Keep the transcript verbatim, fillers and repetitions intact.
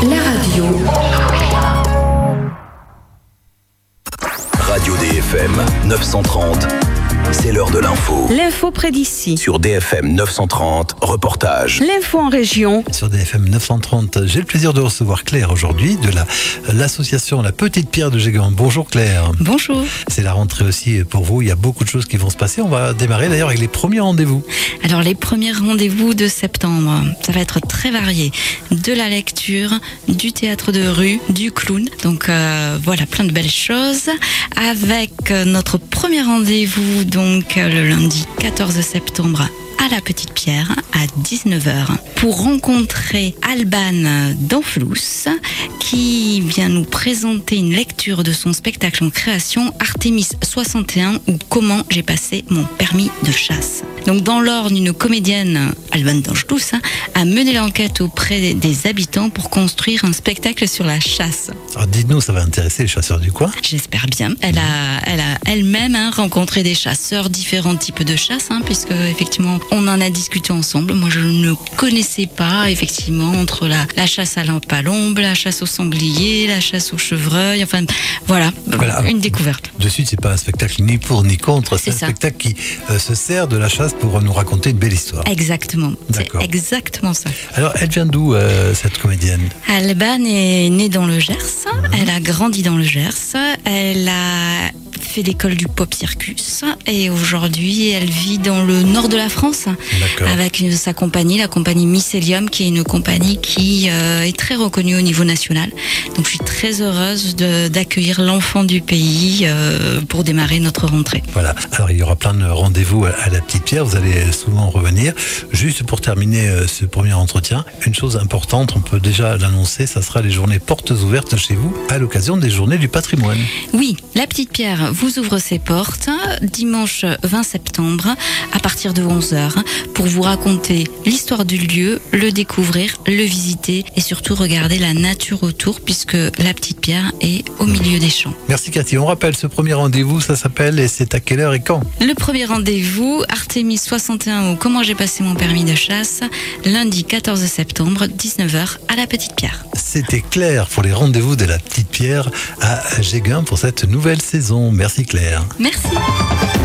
la radio. Radio D F M neuf cent trente, c'est l'heure de l'info. L'info près d'ici. Sur D F M neuf cent trente, reportage. L'info en région. Sur D F M neuf cent trente, j'ai le plaisir de recevoir Claire aujourd'hui de la, l'association La Petite Pierre de Gégan. Bonjour Claire. Bonjour. C'est la rentrée aussi pour vous, il y a beaucoup de choses qui vont se passer. On va démarrer d'ailleurs avec les premiers rendez-vous. Alors les premiers rendez-vous de septembre, ça va être très varié. De la lecture, du théâtre de rue, du clown. Donc euh, voilà, plein de belles choses. Avec notre premier rendez-vous donc le lundi quatorze septembre à la Petite Pierre à dix-neuf heures pour rencontrer Alban Danflous qui vient nous présenter une lecture de son spectacle en création Artémis soixante et un ou Comment j'ai passé mon permis de chasse. Donc dans l'Orne, une comédienne, Alban Danflous, a mené l'enquête auprès des habitants pour construire un spectacle sur la chasse. Alors dites-nous, ça va intéresser les chasseurs du coin? J'espère bien. Elle a, elle a elle-même hein, rencontré des chasseurs, différents types de chasse, hein, puisque effectivement on en a discuté ensemble. Moi je ne connaissais pas effectivement entre la, la chasse à l'empalombe, la chasse au sanglier, la chasse au chevreuil, enfin voilà, voilà. Une découverte. De suite, c'est pas un spectacle ni pour ni contre, c'est, c'est un ça. spectacle qui euh, se sert de la chasse pour nous raconter une belle histoire. Exactement, D'accord. C'est exactement ça. Alors elle vient d'où euh, cette comédienne? Alban est née dans le Gers, mmh. Elle a grandi dans le Gers, elle a fait l'école du Pop Circus et aujourd'hui elle vit dans le nord de la France. D'accord. Avec une, sa compagnie, la compagnie Mycelium, qui est une compagnie qui euh, est très reconnue au niveau national. Donc je suis très heureuse de, d'accueillir l'enfant du pays euh, pour démarrer notre rentrée. Voilà, alors il y aura plein de rendez-vous à, à la Petite Pierre, vous allez souvent revenir. Juste pour terminer euh, ce premier entretien, une chose importante, on peut déjà l'annoncer, ça sera les journées portes ouvertes chez vous à l'occasion des journées du patrimoine. Oui, la Petite Pierre vous ouvre ses portes dimanche vingt septembre à partir de onze heures pour vous raconter l'histoire du lieu, le découvrir, le visiter et surtout regarder la nature autour puisque la Petite Pierre est au milieu des champs. Merci Cathy. On rappelle ce premier rendez-vous, ça s'appelle et c'est à quelle heure et quand? Le premier rendez-vous, Artémis soixante et un ou Comment j'ai passé mon permis de chasse, lundi quatorze septembre, dix-neuf heures à la Petite Pierre. C'était Claire pour les rendez-vous de la Petite Pierre à Gégan pour cette nouvelle saison. Merci Claire. Merci.